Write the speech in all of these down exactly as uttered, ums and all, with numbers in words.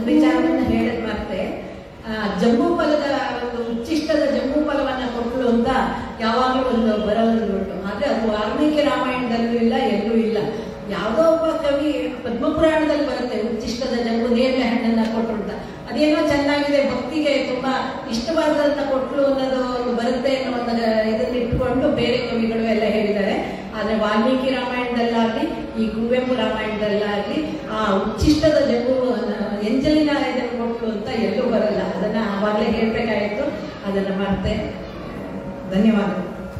ಒಂದು ವಿಚಾರವನ್ನು ಹೇಳಿದ ಮತ್ತೆ ಜಂಬೂ ಫಲದ ಒಂದು ಉಚ್ಚಿಷ್ಟದ ಜಂಬೂ ಫಲವನ್ನ ಕೊಟ್ಟಳು ಅಂತ ಯಾವಾಗಲೂ ಒಂದು ಬರೋದು ಉಂಟು. ಆದ್ರೆ ಅದು ವಾಲ್ಮೀಕಿ ರಾಮಾಯಣದಲ್ಲೂ ಇಲ್ಲ, ಎಲ್ಲೂ ಇಲ್ಲ. ಯಾವುದೋ ಒಬ್ಬ ಕವಿ ಪದ್ಮಪುರಾಣದಲ್ಲಿ ಬರುತ್ತೆ ಉಚ್ಚಿಷ್ಟದ ಜಂಬು ನೇರಳೆ ಹಣ್ಣನ್ನ ಕೊಟ್ಟರು ಅಂತ. ಅದೇನೋ ಚೆನ್ನಾಗಿದೆ, ಭಕ್ತಿಗೆ ತುಂಬಾ ಇಷ್ಟವಾದಂತ ಕೊಟ್ಲು ಅನ್ನೋದು ಬರುತ್ತೆ ಅನ್ನೋ ಒಂದು ಇದನ್ನ ಇಟ್ಕೊಂಡು ಬೇರೆ ಕವಿಗಳು ಎಲ್ಲ ಹೇಳಿದ್ದಾರೆ. ಆದ್ರೆ ವಾಲ್ಮೀಕಿ ರಾಮಾಯಣದಲ್ಲಾಗ್ಲಿ ಈ ಕುವೆಂಪು ರಾಮಾಯಣದಲ್ಲಾಗ್ಲಿ ಆ ಉಚ್ಚಿಷ್ಟದ ಜಂಬು ಎಂಜಲಿನ ಇದನ್ನು ಕೊಟ್ಲು ಅಂತ ಎಲ್ಲೂ ಬರಲ್ಲ. ಅದನ್ನ ಆವಾಗಲೇ ಹೇಳ್ಬೇಕಾಯಿತು, ಅದನ್ನ ಮಾಡ್ತೆ. ಧನ್ಯವಾದ.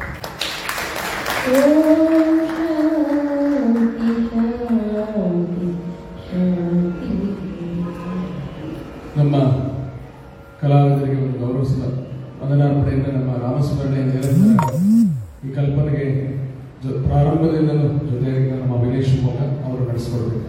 ನಮ್ಮ ಕಲಾವಿದರಿಗೆ ಒಂದು ಗೌರವಿಸಿದ ಮನನಾರ್ಪಣೆಯಿಂದ ನಮ್ಮ ರಾಮಸ್ಮರಣೆ ನಿರಂತರ ಈ ಕಲ್ಪನೆಗೆ ಪ್ರಾರಂಭದಿಂದಲೂ ಜೊತೆಯಾಗಿ ನಮ್ಮ ಅಭಿನಯ್ ಶಿವಮೊಗ್ಗ ಅವರು ನಡೆಸಿಕೊಡಬೇಕು.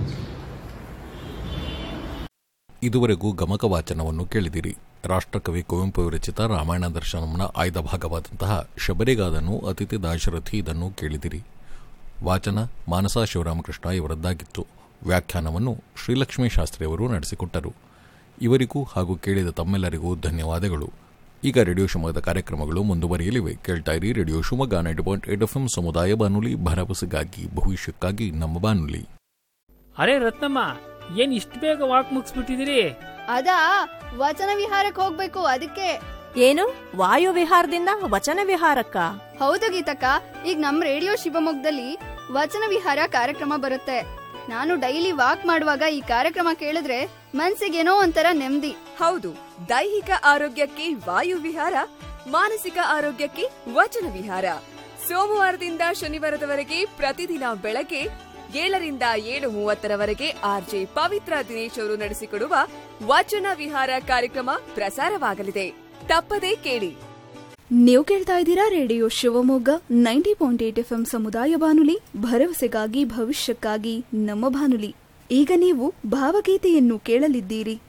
ಇದುವರೆಗೂ ಗಮಕ ವಾಚನವನ್ನು ಕೇಳಿದಿರಿ. ರಾಷ್ಟ್ರಕವಿ ಕುವೆಂಪು ವಿರಚಿತ ರಾಮಾಯಣ ದರ್ಶನಂನ ಆಯ್ದ ಭಾಗವಾದಂತಹ ಶಬರಿಗಾದನು ಅತಿಥಿ ದಾಶರಥಿ ಇದನ್ನು ಕೇಳಿದಿರಿ. ವಾಚನ ಮಾನಸ ಶಿವರಾಮಕೃಷ್ಣ ಇವರದ್ದಾಗಿತ್ತು. ವ್ಯಾಖ್ಯಾನವನ್ನು ಶ್ರೀಲಕ್ಷ್ಮೀ ಶಾಸ್ತ್ರಿಯವರು ನಡೆಸಿಕೊಟ್ಟರು. ಇವರಿಗೂ ಹಾಗೂ ಕೇಳಿದ ತಮ್ಮೆಲ್ಲರಿಗೂ ಧನ್ಯವಾದಗಳು. ಈಗ ರೇಡಿಯೋ ಶಿವಮೊಗ್ಗದ ಕಾರ್ಯಕ್ರಮಗಳು ಮುಂದುವರಿಯಲಿವೆ. ಕೇಳ್ತಾ ಇರಿ radio Shivamogga ninety point eight F M ಸಮುದಾಯ ಬಾನುಲಿ, ಭರವಸೆಗಾಗಿ ಭವಿಷ್ಯಕ್ಕಾಗಿ ನಮ್ಮ ಬಾನುಲಿ. ಅರೆ ರತ್ನಮ್ಮ, ಏನ್ ಇಷ್ಟು ಬೇಗ ವಾಕ್ ಮುಗಿಸ್ಬಿಟ್ಟಿದಿರಿ? ಅದಾ ವಚನ ವಿಹಾರಕ್ಕೆ ಹೋಗ್ಬೇಕು, ಅದಕ್ಕೆ. ಏನು ವಾಯು ವಿಹಾರದಿಂದ ವಚನ ವಿಹಾರಕ್ಕ? ಹೌದು ಗೀತಕ್ಕ, ಈಗ ನಮ್ ರೇಡಿಯೋ ಶಿವಮೊಗ್ಗದಲ್ಲಿ ವಚನ ವಿಹಾರ ಕಾರ್ಯಕ್ರಮ ಬರುತ್ತೆ. ನಾನು ಡೈಲಿ ವಾಕ್ ಮಾಡುವಾಗ ಈ ಕಾರ್ಯಕ್ರಮ ಕೇಳಿದ್ರೆ ಮನ್ಸಿಗೇನೋ ಒಂಥರ ನೆಮ್ಮದಿ. ಹೌದು, ದೈಹಿಕ ಆರೋಗ್ಯಕ್ಕೆ ವಾಯು ವಿಹಾರ, ಮಾನಸಿಕ ಆರೋಗ್ಯಕ್ಕೆ ವಚನ ವಿಹಾರ. ಸೋಮವಾರದಿಂದ ಶನಿವಾರದವರೆಗೆ ಪ್ರತಿದಿನ ಬೆಳಗ್ಗೆ ಏಳರಿಂದ ಏಳು ಮೂವತ್ತರವರೆಗೆ ಆರ್ಜೆ ಪವಿತ್ರ ದಿನೇಶ್ ಅವರು ನಡೆಸಿಕೊಡುವ ವಚನ ವಿಹಾರ ಕಾರ್ಯಕ್ರಮ ಪ್ರಸಾರವಾಗಲಿದೆ. ತಪ್ಪದೇ ಕೇಳಿ. ನೀವು ಕೇಳ್ತಾ ಇದ್ದೀರಾ radio Shivamogga ninety point eight F M ಸಮುದಾಯ ಬಾನುಲಿ, ಭರವಸೆಗಾಗಿ ಭವಿಷ್ಯಕ್ಕಾಗಿ ನಮ್ಮ ಬಾನುಲಿ. ಈಗ ನೀವು ಭಾವಗೀತೆಯನ್ನು ಕೇಳಲಿದ್ದೀರಿ.